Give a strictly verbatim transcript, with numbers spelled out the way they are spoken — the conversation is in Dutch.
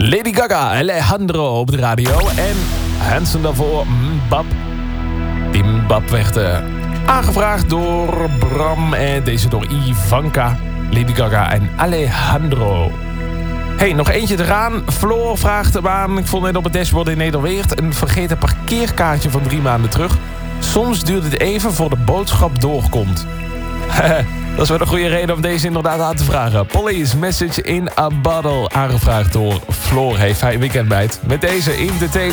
Lady Gaga, Alejandro op de radio. En Hanson daarvoor, Mbap. Die Mbap werd uh, aangevraagd door Bram en deze door Ivanka. Lady Gaga en Alejandro. Hey, nog eentje eraan. Floor vraagt hem aan. Ik vond net op het dashboard in Nederweert een vergeten parkeerkaartje van drie maanden terug. Soms duurt het even voor de boodschap doorkomt. Dat is wel een goede reden om deze inderdaad aan te vragen. Police, Message in a Bottle. Aangevraagd door Floor. Hey, fijn weekend, meid. Met deze in de tape.